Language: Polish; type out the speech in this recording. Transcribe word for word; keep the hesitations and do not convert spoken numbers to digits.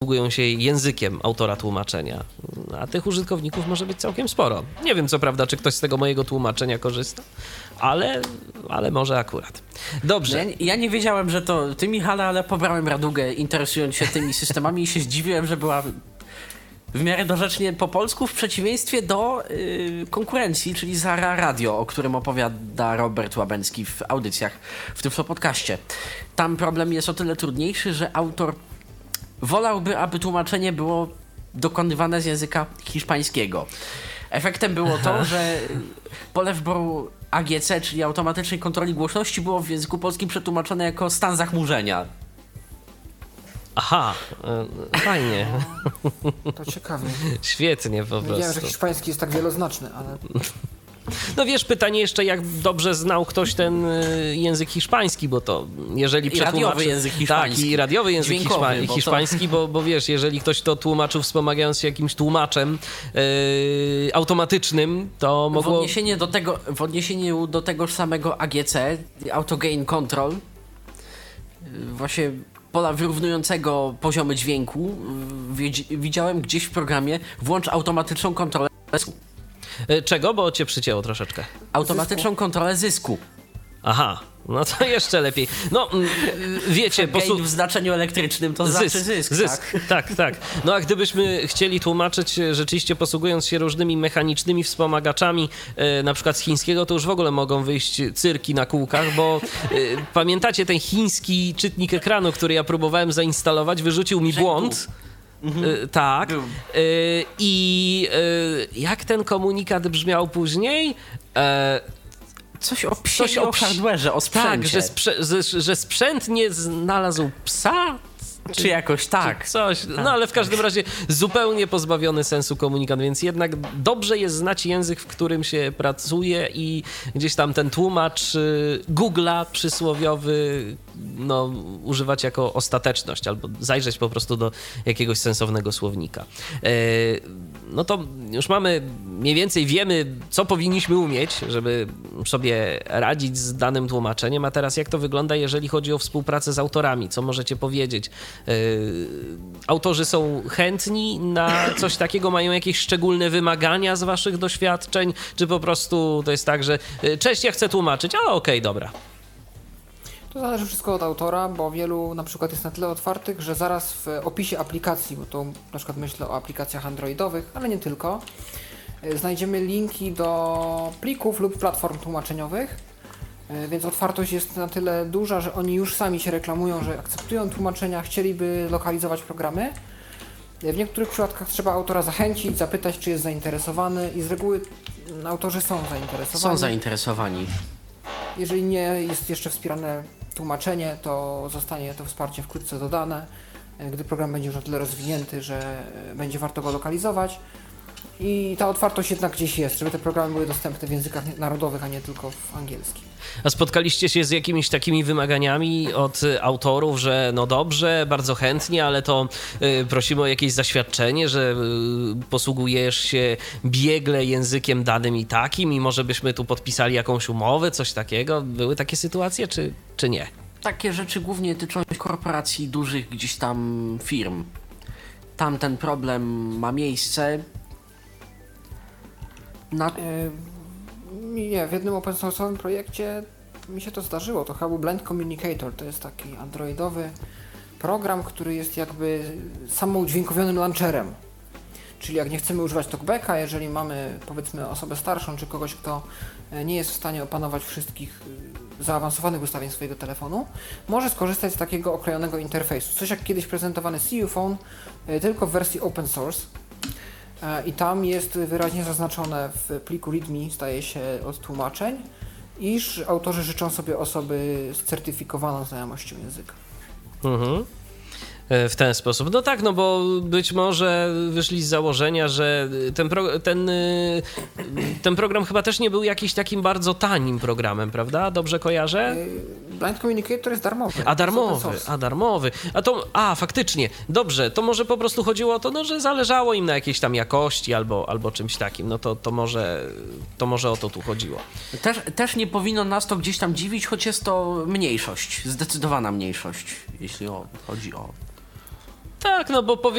posługują się językiem autora tłumaczenia. A tych użytkowników może być całkiem sporo. Nie wiem co prawda, czy ktoś z tego mojego tłumaczenia korzysta, ale, ale może akurat. Dobrze. Ja, ja nie wiedziałem, że to ty, Michale, ale pobrałem Radugę, interesując się tymi systemami i się zdziwiłem, że była w miarę dorzecznie po polsku, w przeciwieństwie do yy, konkurencji, czyli Zara Radio, o którym opowiada Robert Łabęcki w audycjach w tym podcaście. Tam problem jest o tyle trudniejszy, że autor wolałby, aby tłumaczenie było dokonywane z języka hiszpańskiego. Efektem było to, że pole wyboru A G C, czyli automatycznej kontroli głośności, było w języku polskim przetłumaczone jako stan zachmurzenia. Aha, e, fajnie. To ciekawe. Świetnie po prostu. Wiedziałem, że hiszpański jest tak wieloznaczny, ale... No wiesz, pytanie jeszcze, jak dobrze znał ktoś ten y, język hiszpański, bo to jeżeli I przetłumaczy... radiowy język hiszpański. Tak, i radiowy język Dźwiękowy, hiszpa... bo to- hiszpański, bo, bo wiesz, jeżeli ktoś to tłumaczył wspomagając się jakimś tłumaczem y, automatycznym, to W mogło... odniesieniu do tego, w odniesieniu do tegoż samego A G C, Auto Gain Control, yy, właśnie pola wyrównującego poziomy dźwięku, yy, wiedz- widziałem gdzieś w programie włącz automatyczną kontrolę zysku. Y, Czego? Bo cię przycięło troszeczkę. Automatyczną kontrolę zysku. Aha, no to jeszcze lepiej. No, mm, wiecie... Gain w znaczeniu elektrycznym to znaczy zysk, zysk. tak? tak, tak. No a gdybyśmy chcieli tłumaczyć rzeczywiście posługując się różnymi mechanicznymi wspomagaczami, e, na przykład z chińskiego, to już w ogóle mogą wyjść cyrki na kółkach, bo e, pamiętacie ten chiński czytnik ekranu, który ja próbowałem zainstalować, wyrzucił mi błąd. Mhm. E, tak. Był. E, I e, jak ten komunikat brzmiał później? E, Coś o psie, Coś i o o psi- hardware'ze, o sprzęcie. Tak, że, sprze- że, że sprzęt nie znalazł psa? Czy jakoś tak. Czy coś. No ale w każdym razie zupełnie pozbawiony sensu komunikat, więc jednak dobrze jest znać język, w którym się pracuje i gdzieś tam ten tłumacz y, Google'a przysłowiowy no, używać jako ostateczność albo zajrzeć po prostu do jakiegoś sensownego słownika. E, no to już mamy, mniej więcej wiemy, co powinniśmy umieć, żeby sobie radzić z danym tłumaczeniem, a teraz jak to wygląda, jeżeli chodzi o współpracę z autorami? Co możecie powiedzieć? Yy, autorzy są chętni na coś takiego? Mają jakieś szczególne wymagania z waszych doświadczeń? Czy po prostu to jest tak, że yy, cześć, ja chcę tłumaczyć, a okej, okay, dobra. To zależy wszystko od autora, bo wielu na przykład jest na tyle otwartych, że zaraz w opisie aplikacji, bo to na przykład myślę o aplikacjach androidowych, ale nie tylko, znajdziemy linki do plików lub platform tłumaczeniowych, więc otwartość jest na tyle duża, że oni już sami się reklamują, że akceptują tłumaczenia, chcieliby lokalizować programy. W niektórych przypadkach trzeba autora zachęcić, zapytać, czy jest zainteresowany i z reguły autorzy są zainteresowani. Są zainteresowani. Jeżeli nie jest jeszcze wspierane tłumaczenie, to zostanie to wsparcie wkrótce dodane, gdy program będzie już na tyle rozwinięty, że będzie warto go lokalizować. I ta otwartość jednak gdzieś jest, żeby te programy były dostępne w językach narodowych, a nie tylko w angielskim. A spotkaliście się z jakimiś takimi wymaganiami od autorów, że no dobrze, bardzo chętnie, ale to y, prosimy o jakieś zaświadczenie, że y, posługujesz się biegle językiem danym i takim i może byśmy tu podpisali jakąś umowę, coś takiego? Były takie sytuacje, czy, czy nie? Takie rzeczy głównie tyczą się korporacji, dużych gdzieś tam firm. Tam ten problem ma miejsce. Na... Yy, nie, w jednym open source'owym projekcie mi się to zdarzyło. To chyba był Blend Communicator. To jest taki androidowy program, który jest jakby samoudźwiękowionym launcherem. Czyli jak nie chcemy używać talkbacka, jeżeli mamy powiedzmy osobę starszą, czy kogoś, kto nie jest w stanie opanować wszystkich zaawansowanych ustawień swojego telefonu, może skorzystać z takiego okrojonego interfejsu. Coś jak kiedyś prezentowany C U Phone, tylko w wersji open source. I tam jest wyraźnie zaznaczone w pliku readme, staje się od tłumaczeń, iż autorzy życzą sobie osoby z certyfikowaną znajomością języka. Mhm. W ten sposób. No tak, no bo być może wyszli z założenia, że ten, pro, ten, ten program chyba też nie był jakiś takim bardzo tanim programem, prawda? Dobrze kojarzę? Blind Communicator jest darmowy. A darmowy, a darmowy. A to, a faktycznie, dobrze, to może po prostu chodziło o to, no, że zależało im na jakiejś tam jakości albo, albo czymś takim. No to, to, może, to może o to tu chodziło. Też, też nie powinno nas to gdzieś tam dziwić, choć jest to mniejszość, zdecydowana mniejszość, jeśli o, chodzi o... Tak, no bo powie